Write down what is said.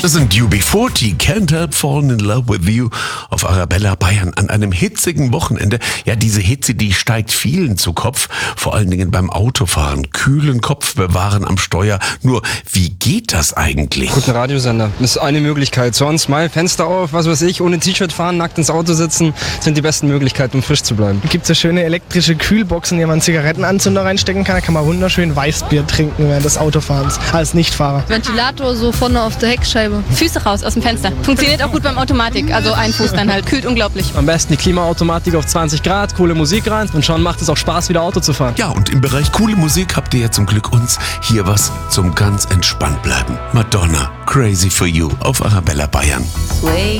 Das sind UB40, Can't Help Falling in Love with You auf Arabella Bayern an einem hitzigen Wochenende. Ja, diese Hitze, die steigt vielen zu Kopf, vor allen Dingen beim Autofahren. Kühlen Kopf bewahren am Steuer. Nur, wie geht das eigentlich? Guten Radiosender, das ist eine Möglichkeit. Sonst mal Fenster auf, was weiß ich, ohne T-Shirt fahren, nackt ins Auto sitzen, sind die besten Möglichkeiten, um frisch zu bleiben. Es gibt so schöne elektrische Kühlboxen, in die man Zigarettenanzünder reinstecken kann. Da kann man wunderschön Weißbier trinken während des Autofahrens als Nichtfahrer. Ventilator so vorne auf der Heckscheibe. Füße raus aus dem Fenster. Funktioniert auch gut beim Automatik, also ein Fuß dann halt. Kühlt unglaublich. Am besten die Klimaautomatik auf 20 Grad, coole Musik rein und schon macht es auch Spaß, wieder Auto zu fahren. Ja, und im Bereich coole Musik habt ihr ja zum Glück uns hier was zum ganz entspannt bleiben. Madonna, Crazy for You auf Arabella Bayern. Sway.